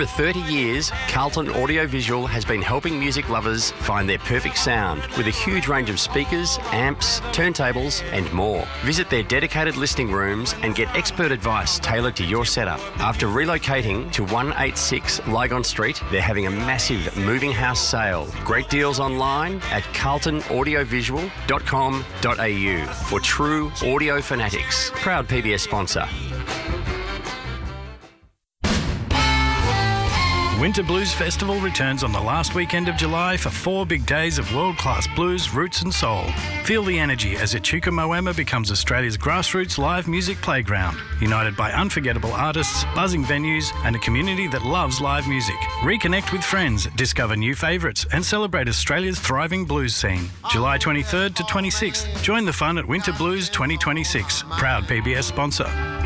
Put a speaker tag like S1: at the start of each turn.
S1: over 30 years, Carlton Audiovisual has been helping music lovers find their perfect sound with a huge range of speakers, amps, turntables and more. Visit their dedicated listening rooms and get expert advice tailored to your setup. After relocating to 186 Lygon Street, they're having a massive moving house sale. Great deals online at carltonaudiovisual.com.au for true audio fanatics. Proud PBS sponsor.
S2: Winter Blues Festival returns on the last weekend of July for 4 big days of world-class blues, roots and soul. Feel the energy as Echuca Moama becomes Australia's grassroots live music playground, united by unforgettable artists, buzzing venues and a community that loves live music. Reconnect with friends, discover new favourites and celebrate Australia's thriving blues scene. July 23rd to 26th, join the fun at Winter Blues 2026. Proud PBS sponsor.